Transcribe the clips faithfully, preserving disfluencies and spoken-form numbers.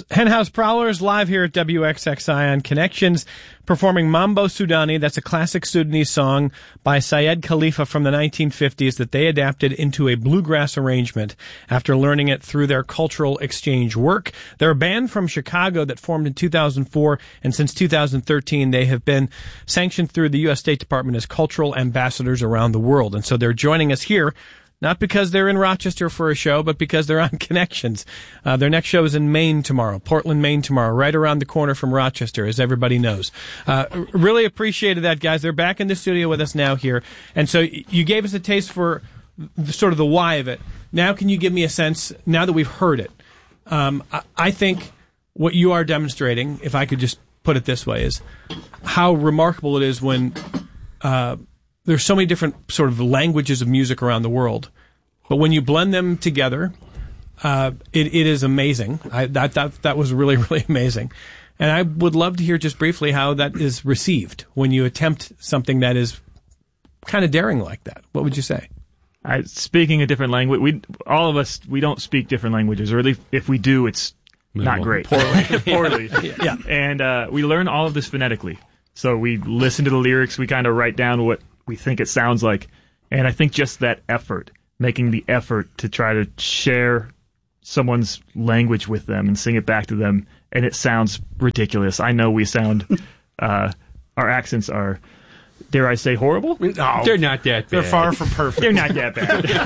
Henhouse Prowlers live here at W X X I on Connections, performing Mambo Sudani. That's a classic Sudanese song by Syed Khalifa from the nineteen fifties that they adapted into a bluegrass arrangement after learning it through their cultural exchange work. They're a band from Chicago that formed in two thousand four, and since two thousand thirteen they have been sanctioned through the U S State Department as cultural ambassadors around the world. And so they're joining us here, not because they're in Rochester for a show, but because they're on Connections. Uh, their next show is in Maine tomorrow, Portland, Maine tomorrow, right around the corner from Rochester, as everybody knows. Uh, really appreciated that, guys. They're back in the studio with us now here. And so you gave us a taste for the, sort of the why of it. Now can you give me a sense, now that we've heard it, um, I, I think what you are demonstrating, if I could just put it this way, is how remarkable it is when uh, there's so many different sort of languages of music around the world. But when you blend them together, uh, it, it is amazing. I, that, that, that was really, really amazing. And I would love to hear just briefly how that is received when you attempt something that is kind of daring like that. What would you say? I, speaking a different language, we all of us, we don't speak different languages, or at least if we do, it's Minimal. Not great. Poorly. Poorly. Yeah. And uh, we learn all of this phonetically. So we listen to the lyrics, we kind of write down what we think it sounds like. And I think just that effort, making the effort to try to share someone's language with them and sing it back to them, and it sounds ridiculous. I know we sound, uh, our accents are, dare I say, horrible? No, they're not that bad. They're far from perfect. They're not that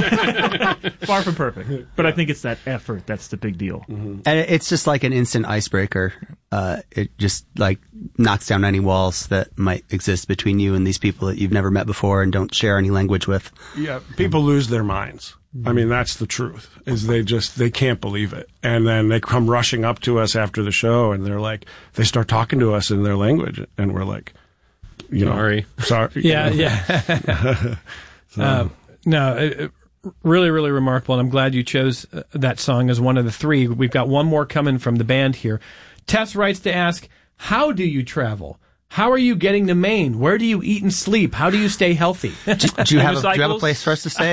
bad. Far from perfect. But I think it's that effort that's the big deal. Mm-hmm. And it's just like an instant icebreaker. Uh, it just like knocks down any walls that might exist between you and these people that you've never met before and don't share any language with. Yeah, people lose their minds. I mean, that's the truth, is they just, they can't believe it. And then they come rushing up to us after the show, and they're like, they start talking to us in their language, and we're like, you know, sorry. Sorry. Yeah, yeah. so. um, no, it, really, really remarkable, and I'm glad you chose uh, that song as one of the three. We've got one more coming from the band here. Tess writes to ask, how do you travel? How are you getting to Maine? Where do you eat and sleep? How do you stay healthy? do, do, you have a, do you have a place for us to stay?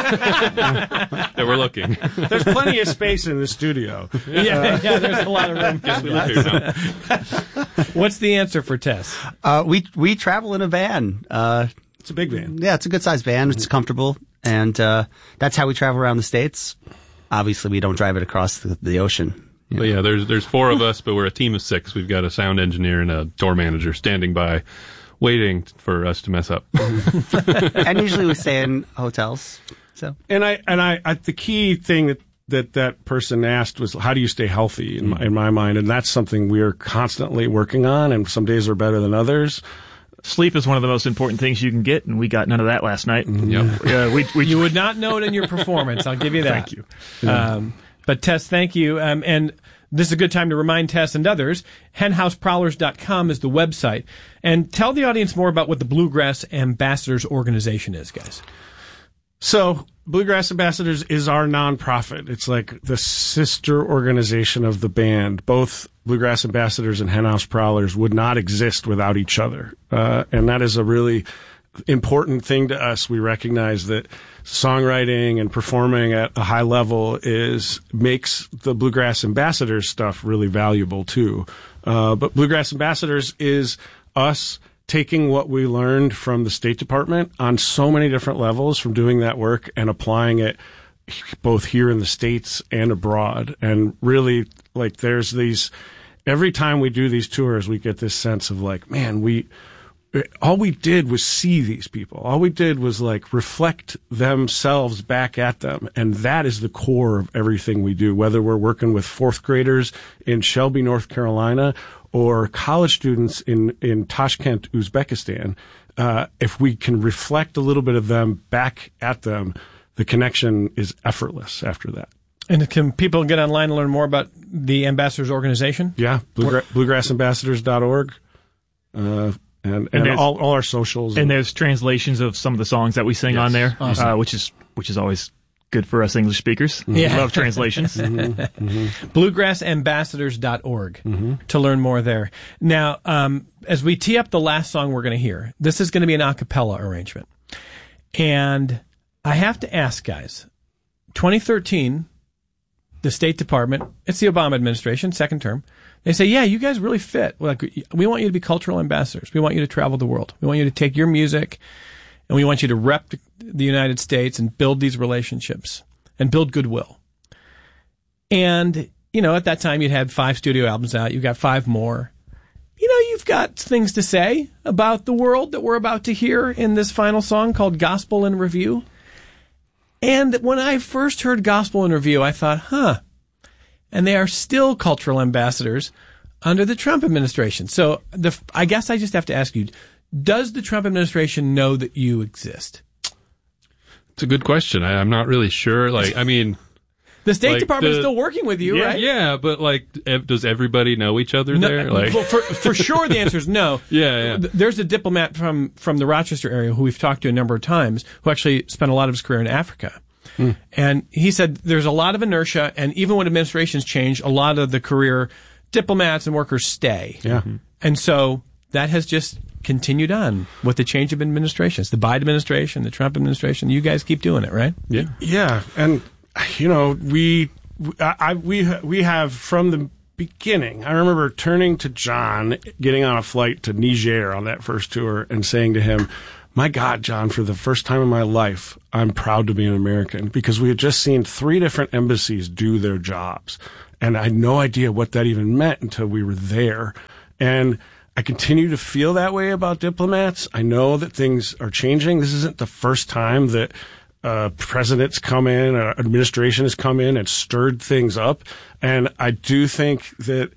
Yeah, we're looking. There's plenty of space in the studio. Yeah, uh, yeah, there's a lot of room. Guess we live here now. What's the answer for Tess? Uh, we we travel in a van. Uh, it's a big van. Yeah, it's a good-sized van. It's comfortable, and uh, that's how we travel around the States. Obviously, we don't drive it across the, the ocean. Yeah. But yeah, there's there's four of us, but we're a team of six. We've got a sound engineer and a door manager standing by, waiting for us to mess up. And usually we stay in hotels. So and I and I, I the key thing that, that that person asked was, how do you stay healthy? In my, in my mind, and that's something we're constantly working on. And some days are better than others. Sleep is one of the most important things you can get, and we got none of that last night. Yep. Yeah, we, we, you would not know it in your performance. I'll give you that. Thank you. Um, But Tess, thank you. Um, and this is a good time to remind Tess and others, hen house prowlers dot com is the website. And tell the audience more about what the Bluegrass Ambassadors organization is, guys. So, Bluegrass Ambassadors is our nonprofit. It's like the sister organization of the band. Both Bluegrass Ambassadors and Henhouse Prowlers would not exist without each other. Uh, and that is a really important thing to us. We recognize that songwriting and performing at a high level is makes the Bluegrass Ambassadors stuff really valuable too. Uh, but Bluegrass Ambassadors is us taking what we learned from the State Department on so many different levels from doing that work and applying it both here in the States and abroad. And really, like, there's these, every time we do these tours, we get this sense of like, man, we, all we did was see these people. All we did was like reflect themselves back at them. And that is the core of everything we do, whether we're working with fourth graders in Shelby, North Carolina, or college students in, in Tashkent, Uzbekistan. Uh, if we can reflect a little bit of them back at them, the connection is effortless after that. And can people get online and learn more about the Ambassadors organization? Yeah, bluegra- bluegrass ambassadors dot org. Uh, And, and, and all, all our socials. And, and there's translations of some of the songs that we sing yes. on there, awesome. uh, which is which is always good for us English speakers. Yeah. Love translations. mm-hmm, mm-hmm. bluegrass ambassadors dot org mm-hmm. to learn more there. Now, um, as we tee up the last song we're going to hear, this is going to be an a cappella arrangement. And I have to ask, guys, twenty thirteen, the State Department, it's the Obama administration, second term. They say, yeah, you guys really fit. Like, we want you to be cultural ambassadors. We want you to travel the world. We want you to take your music, and we want you to rep the United States and build these relationships and build goodwill. And, you know, at that time, you'd had five studio albums out. You got five more. You know, you've got things to say about the world that we're about to hear in this final song called Gospel in Review. And when I first heard Gospel in Review, I thought, huh. And they are still cultural ambassadors under the Trump administration. So the, I guess I just have to ask you, does the Trump administration know that you exist? It's a good question. I, I'm not really sure. Like, I mean... The State like Department the, is still working with you, yeah, right? Yeah, but like, ev- does everybody know each other no, there? Like, well, for, for sure the answer is no. yeah, yeah. There's a diplomat from, from the Rochester area who we've talked to a number of times who actually spent a lot of his career in Africa. Hmm. And he said there's a lot of inertia, and even when administrations change, a lot of the career diplomats and workers stay. Yeah. Mm-hmm. And so that has just continued on with the change of administrations. The Biden administration, the Trump administration, you guys keep doing it, right? Yeah. Yeah. And, you know, we... I, I, we we have from the beginning. I remember turning to John, getting on a flight to Niger on that first tour, and saying to him, "My God, John, for the first time in my life, I'm proud to be an American," because we had just seen three different embassies do their jobs, and I had no idea what that even meant until we were there. And I continue to feel that way about diplomats. I know that things are changing. This isn't the first time that Uh, presidents come in, uh, administration has come in and stirred things up. And I do think that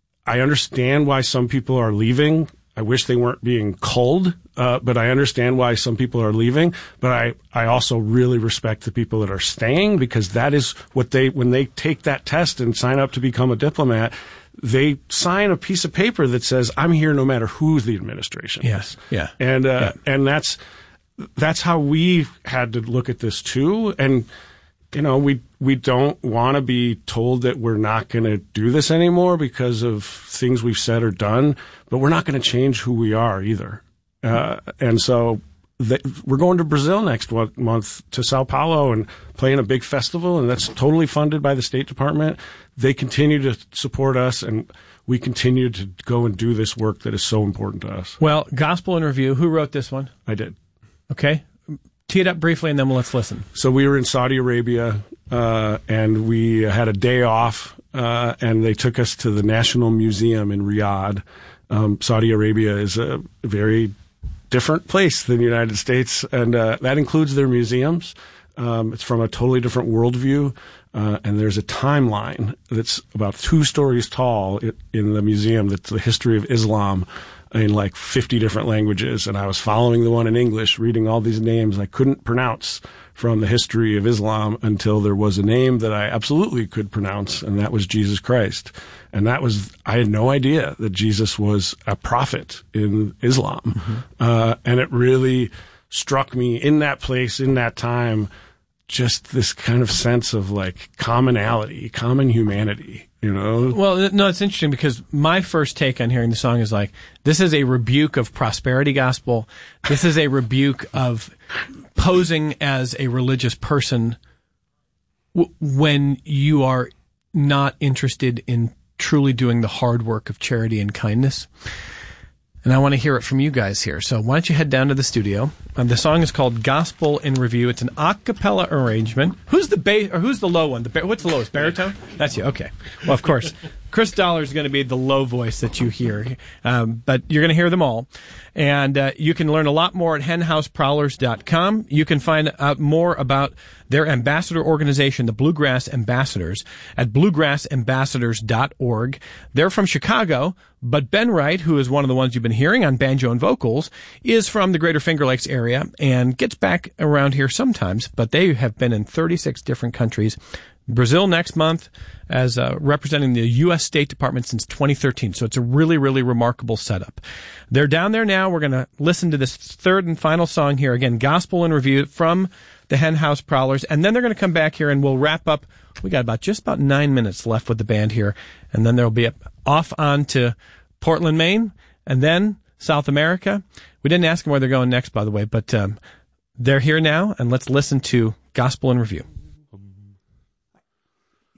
I understand why some people are leaving. I wish they weren't being culled, uh, but I understand why some people are leaving. But I, I also really respect the people that are staying, because that is what they, when they take that test and sign up to become a diplomat, they sign a piece of paper that says, I'm here no matter who the administration Yes. is. Yeah. And, uh, yeah. and that's, That's how we had to look at this too. And, you know, we, we don't want to be told that we're not going to do this anymore because of things we've said or done, but we're not going to change who we are either. Uh, and so th- we're going to Brazil next one, month to Sao Paulo and playing a big festival, and that's totally funded by the State Department. They continue to support us, and we continue to go and do this work that is so important to us. Well, Gospel in Review, who wrote this one? I did. Okay. Tee it up briefly, and then let's listen. So we were in Saudi Arabia, uh, and we had a day off, uh, and they took us to the National Museum in Riyadh. Um, Saudi Arabia is a very different place than the United States, and uh, that includes their museums. Um, it's from a totally different worldview, uh, and there's a timeline that's about two stories tall in, in the museum that's the history of Islam in like fifty different languages, and I was following the one in English, reading all these names I couldn't pronounce from the history of Islam until there was a name that I absolutely could pronounce, and that was Jesus Christ. And that was, I had no idea that Jesus was a prophet in Islam. Mm-hmm. Uh, and it really struck me in that place, in that time, just this kind of sense of like commonality, common humanity. You know? Well, no, it's interesting because my first take on hearing the song is like, this is a rebuke of prosperity gospel. This is a rebuke of posing as a religious person w- when you are not interested in truly doing the hard work of charity and kindness. And I want to hear it from you guys here. So why don't you head down to the studio? Um, the song is called Gospel in Review. It's an a cappella arrangement. Who's the bass, or who's the low one? The bar- what's the lowest? Baritone? That's you. Okay. Well, of course, Chris Dollar is going to be the low voice that you hear. Um, but you're going to hear them all. And uh, you can learn a lot more at hen house prowlers dot com. You can find out more about their ambassador organization, the Bluegrass Ambassadors, at bluegrass ambassadors dot org. They're from Chicago, but Ben Wright, who is one of the ones you've been hearing on banjo and vocals, is from the Greater Finger Lakes area and gets back around here sometimes, but they have been in thirty-six different countries. Brazil next month as uh, representing the U S State Department since twenty thirteen. So it's a really, really remarkable setup. They're down there now. We're going to listen to this third and final song here. Again, Gospel in Review from the Hen House Prowlers. And then they're going to come back here and we'll wrap up. We got about just about nine minutes left with the band here. And then they'll be off on to Portland, Maine, and then South America. We didn't ask them where they're going next, by the way, but um, they're here now. And let's listen to Gospel in Review.